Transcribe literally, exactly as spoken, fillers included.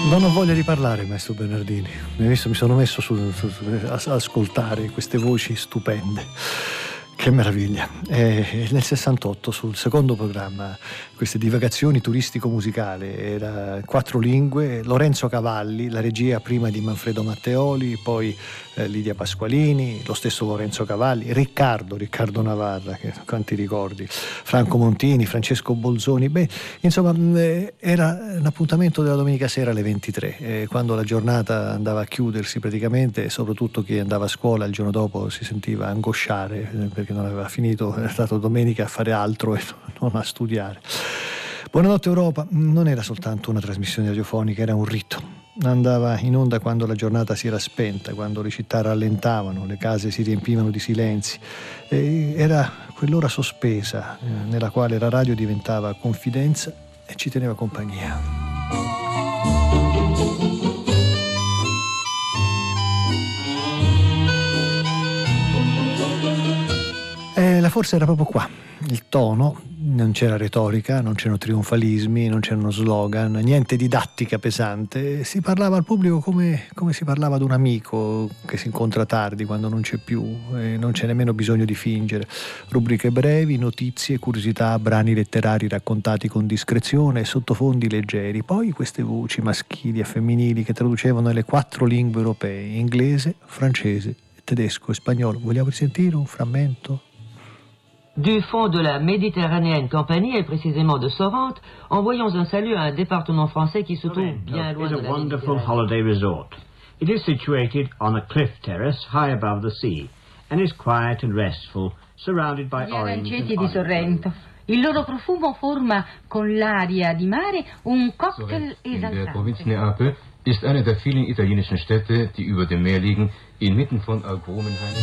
Non ho voglia di parlare, maestro Bernardini. Mi hai visto, mi sono messo su, su, su, a ascoltare queste voci stupende. Che meraviglia. E nel sessantotto, sul secondo programma, queste divagazioni turistico-musicali, era quattro lingue, Lorenzo Cavalli, la regia prima di Manfredo Matteoli, poi eh, Lidia Pasqualini, lo stesso Lorenzo Cavalli, Riccardo, Riccardo Navarra, che quanti ricordi, Franco Montini, Francesco Bolzoni. Beh, insomma, eh, era un appuntamento della domenica sera alle ventitré, eh, quando la giornata andava a chiudersi praticamente, e soprattutto chi andava a scuola il giorno dopo si sentiva angosciare, eh, perché non aveva finito, era stato domenica a fare altro e non a studiare. Buonanotte Europa non era soltanto una trasmissione radiofonica, era un rito. Andava in onda quando la giornata si era spenta, quando le città rallentavano, le case si riempivano di silenzi. E era quell'ora sospesa eh, nella quale la radio diventava confidenza e ci teneva compagnia. E la forza era proprio qua, il tono, non c'era retorica, non c'erano trionfalismi, non c'erano slogan, niente didattica pesante, si parlava al pubblico come, come si parlava ad un amico che si incontra tardi quando non c'è più, e non c'è nemmeno bisogno di fingere. Rubriche brevi, notizie, curiosità, brani letterari raccontati con discrezione e sottofondi leggeri, poi queste voci maschili e femminili che traducevano le quattro lingue europee, inglese, francese, tedesco e spagnolo. Vogliamo risentire un frammento? Du fond de la Méditerranéenne Campanie, et précisément de Sorrente, envoyons un salut à un département français qui se trouve bien loin de la Méditerranée. It's a wonderful holiday resort. It is situated on a cliff terrace high above the sea and is quiet and restful, surrounded by Gli orange aranceti and di Sorrento. Il loro profumo forma con l'aria di mare un cocktail In der esaltante. Provinz Neapel ist eine der vielen italienischen Städte, die über dem Meer liegen, inmitten von Agromenhain.